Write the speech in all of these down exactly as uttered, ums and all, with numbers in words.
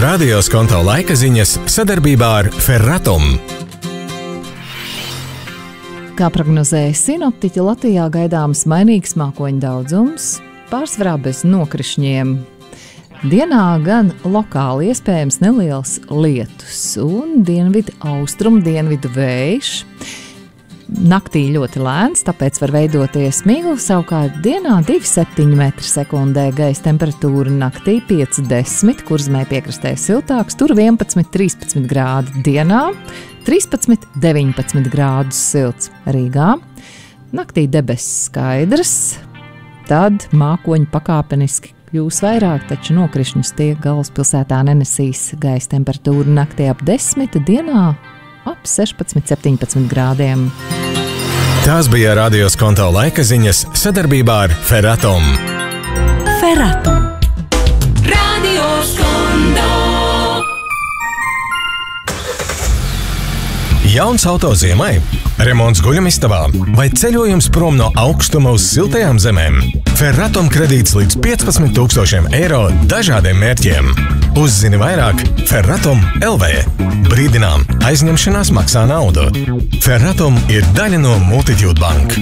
Radio Skonto laika ziņas sadarbībā ar Ferratum. Kā prognozēja sinoptiķi, Latvijā gaidāms mainīgs mākoņu daudzums, pārsvarā bez nokrišņiem. Dienā gan lokāli iespējams neliels lietus un dienvidu austrumu dienvidu vējš. Naktī ļoti lēns, tāpēc var veidoties migla, savukārt dienā divi komats septiņi metri sekundē, gaisa temperatūra naktī pieci desmit, Kurzemē piekrastē siltāks, tur vienpadsmit trīspadsmit grādi dienā, trīspadsmit deviņpadsmit grādus silts Rīgā. Naktī debesis skaidras, tad mākoņi pakāpeniski kļūs vairāk, taču nokrišņus tie galvaspilsētā nenesīs. Gaisa temperatūra naktī ap desmit, dienā ap sešpadsmit septiņpadsmit grādiem. Tās bija Radio Skonto laika ziņas sadarbībā ar Ferratum. Ferratum. Radio Skonto. Jauns auto ziemai, remonts guļamistabā vai ceļojums prom no augstuma uz siltajām zemēm. Ferratum kredīts līdz piecpadsmit tūkstošiem eiro dažādiem mērķiem. Uzzini vairāk Ferratum L V. Brīdinām, aizņemšanās maksā naudu. Ferratum ir daļa no Multitude Bank.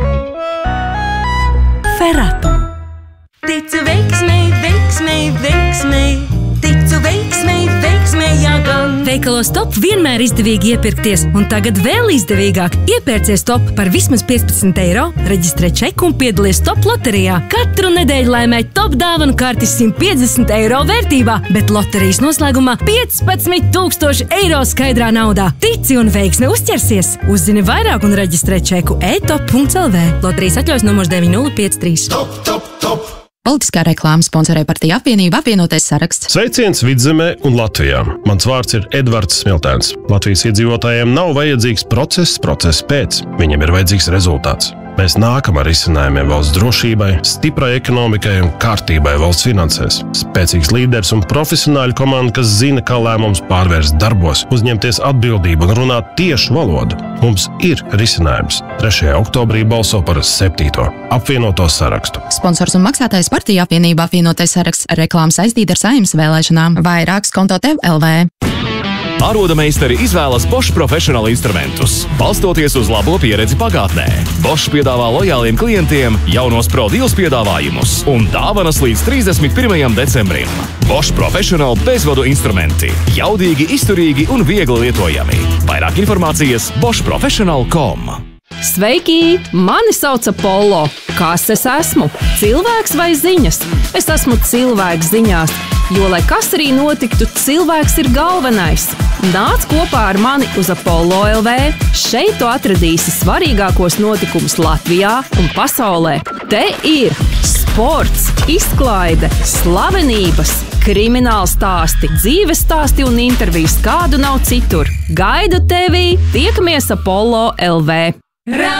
Ferratum. Ticu veiksmei, veiksmei, veiksmei. Ticu veiksmei, veiksmei, jā gan. Veikalos Top vienmēr izdevīgi iepirkties, un tagad vēl izdevīgāk. Iepērcies Top par vismaz piecpadsmit eiro, reģistrē čeku un piedalies Top loterijā. Katru nedēļu laimē Top dāvanu kartes simt piecdesmit eiro vērtībā, bet loterijas noslēgumā piecpadsmit tūkstoši eiro skaidrā naudā. Tici un veiksme uzķersies! Uzzini vairāk un reģistrē čeku e top punkts l v. Loterijas atļaujas numurs deviņi nulle pieci trīs. Top, top, top! Politiskā reklāma sponsorē partija apvienība Apvienotais saraksts. Sveiciens Vidzemē un Latvijā. Mans vārds ir Edvards Smiltēns. Latvijas iedzīvotājiem nav vajadzīgs process, process pēc. Viņiem ir vajadzīgs rezultāts. Mēs nākam ar risinājumiem valsts drošībai, stiprai ekonomikai un kārtībai valsts finansēs. Spēcīgs līderis un profesionāļu komanda, kas zina, kā lēmums pārvērst darbos, uzņemties atbildību un runāt tiešu valodu. Mums ir risinājums. trešajā oktobrī balso par septīto apvienoto sarakstu. Sponsors un maksātājs partija apvienība Apvienotais saraksts. Reklāma saistīta ar Saeimas vēlēšanām. Vairāk Skonto tev L V. Ārodameistari izvēlas Bosch Professional instrumentus, balstoties uz labo pieredzi pagātnē. Bosch piedāvā lojāliem klientiem jaunos Pro Deals piedāvājumus un dāvanas līdz trīsdesmit pirmajam decembrim. Bosch Professional bezvadu instrumenti. Jaudīgi, izturīgi un viegli lietojami. Vairāk informācijas bosch professional punkt com. Sveiki! Mani sauc Apollo. Kas es esmu? Cilvēks vai ziņas? Es esmu cilvēks ziņās, jo, lai kas arī notiktu, cilvēks ir galvenais. Nāc kopā ar mani uz Apollo L V. Šeit tu atradīsi svarīgākos notikumus Latvijā un pasaulē. Te ir sports, izklaide, slavenības, krimināla stāsti, dzīves stāsti un intervijas, kādu nav citur. Gaidu tevi! Tiekamies Apollo L V.